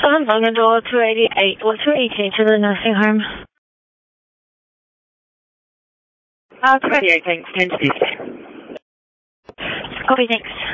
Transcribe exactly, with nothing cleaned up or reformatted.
seven, Logan Door two eighty-eight or two eighty to the nursing home. Uh, two eighty-eight, thanks. ten to fifty. Copy, thanks.